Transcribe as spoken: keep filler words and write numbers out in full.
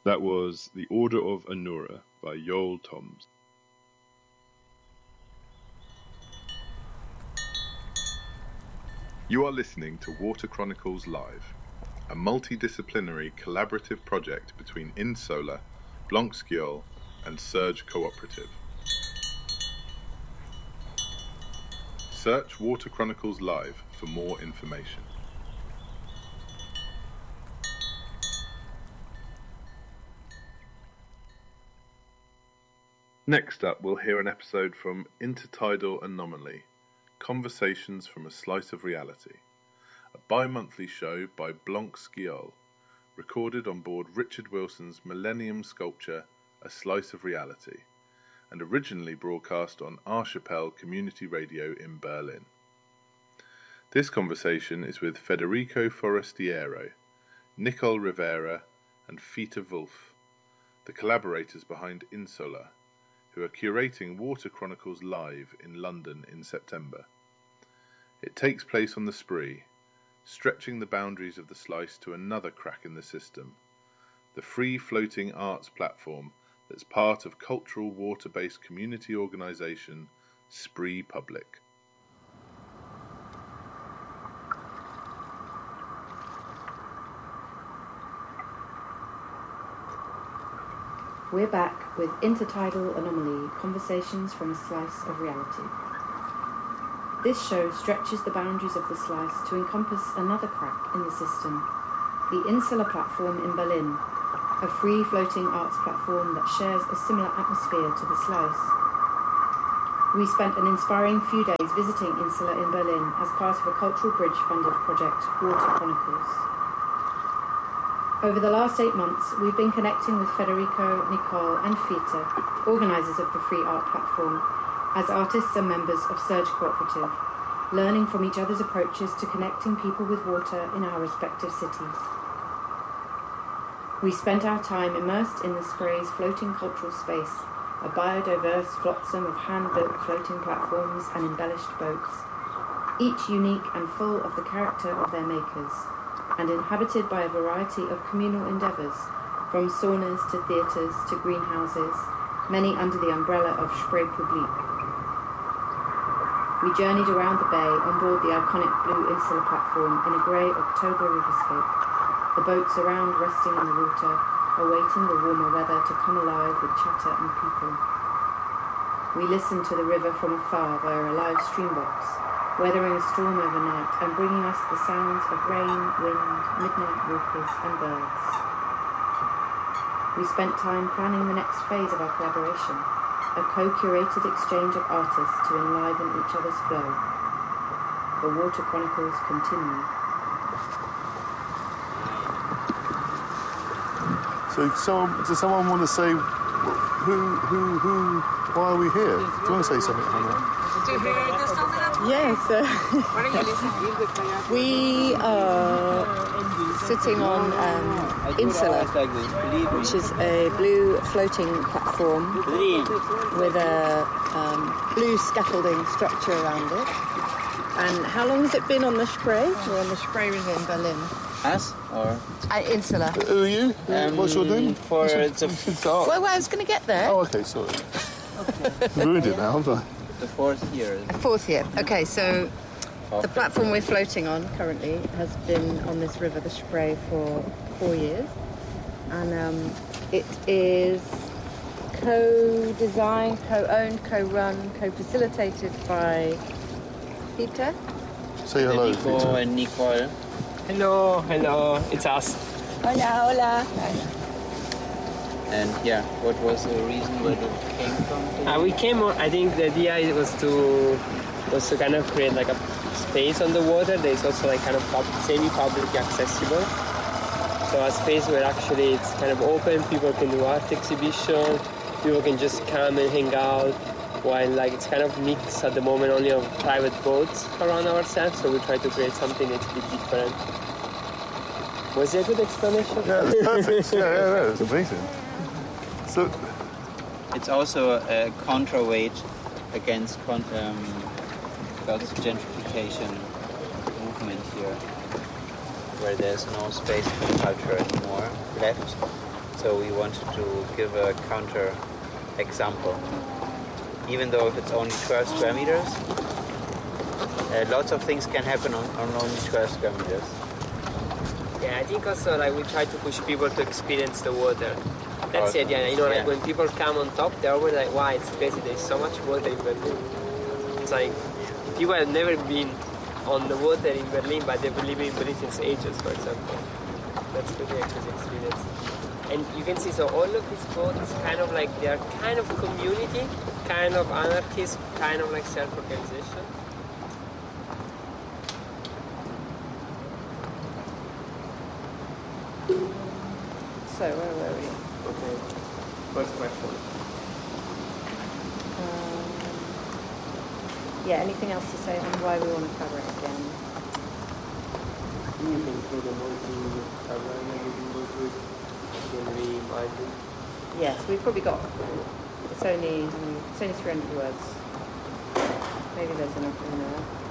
That was The Order of Anura by Yoel Toms. You are listening to Water Chronicles Live, a multidisciplinary collaborative project between Insola, Blanc-Sciol and Surge Cooperative. Search Water Chronicles Live for more information. Next up, we'll hear an episode from Intertidal Anomaly, Conversations from a Slice of Reality, a bi-monthly show by Blanc-Sciol, recorded on board Richard Wilson's Millennium Sculpture, A Slice of Reality, and originally broadcast on Archipel Community Radio in Berlin. This conversation is with Federico Forestiero, Nicole Rivera, and Fita Wolf, the collaborators behind Insola, who are curating Water Chronicles Live in London in September. It takes place on the Spree, stretching the boundaries of the slice to another crack in the system, the free-floating arts platform that's part of cultural water-based community organisation Spree Public. We're back with Intertidal Anomaly, Conversations from a Slice of Reality. This show stretches the boundaries of the slice to encompass another crack in the system, the Insular platform in Berlin, a free-floating arts platform that shares a similar atmosphere to the slice. We spent an inspiring few days visiting Insula in Berlin as part of a Cultural Bridge-funded project, Water Chronicles. Over the last eight months, we've been connecting with Federico, Nicole and Fita, organisers of the free art platform, as artists and members of Surge Cooperative, learning from each other's approaches to connecting people with water in our respective cities. We spent our time immersed in the Spree's floating cultural space, a biodiverse flotsam of hand-built floating platforms and embellished boats, each unique and full of the character of their makers, and inhabited by a variety of communal endeavours, from saunas to theatres to greenhouses, many under the umbrella of Spree Publiek. We journeyed around the bay on board the iconic blue Insular platform in a grey October riverscape, the boats around resting in the water, awaiting the warmer weather to come alive with chatter and people. We listened to the river from afar via a live stream box, weathering a storm overnight and bringing us the sounds of rain, wind, midnight walkers and birds. We spent time planning the next phase of our collaboration, a co-curated exchange of artists to enliven each other's flow. The Water Chronicles continue. So, someone, does someone want to say who, who, who, why are we here? Do you want to say something, Hannah? Yes, uh, we are sitting on um, Insula, which is a blue floating platform with a um, blue scaffolding structure around it. And how long has it been on the Spree? We're on the Spree River in Berlin. Us or Uh, Insula. Who are you? Um, What's your name? For it's a f- Well, well, I was going to get there. Oh, okay, sorry. I've ruined it now, haven't I? the fourth year. A fourth year. Okay, so the platform we're floating on currently has been on this river, the Spree, for four years. And um, it is co-designed, co-owned, co-run, co-facilitated by Peter. Say hello, Nico Peter. and Nicole. Hello, hello, it's us. Hola, hola. And yeah, what was the reason where you came from? Uh, we came on, I think the idea was to was to kind of create like a space on the water that is also like kind of pub, semi-public accessible. So a space where actually it's kind of open, people can do art exhibition, people can just come and hang out, while like it's kind of mixed at the moment only of private boats around ourselves, so we try to create something that's a bit different. Was it a good explanation? Yeah, it's perfect. yeah, yeah, yeah, it's amazing. So, It's also a counterweight against con- um, against gentrification movement here, where there's no space for culture anymore left. So we wanted to give a counter example. Even though if it's only twelve square meters, uh, lots of things can happen on, on only twelve square meters. Yeah, I think also like we try to push people to experience the water. That's the idea. You know, like yeah. when people come on top, they're always like, "Wow, it's crazy! There's so much water in Berlin." It's like people have never been on the water in Berlin, but they've been living in Berlin since ages, for example. That's really actually experience. And you can see, so all of these boats kind of like, they are kind of community, kind of anarchist, kind of like self-organization. So, where were we? Okay. First question. Um, yeah, anything else to say on why we want to cover it again? You can include the multi-covering and you can go through it. Yes, we've probably got, it's only, it's only three hundred words. Maybe there's enough in there.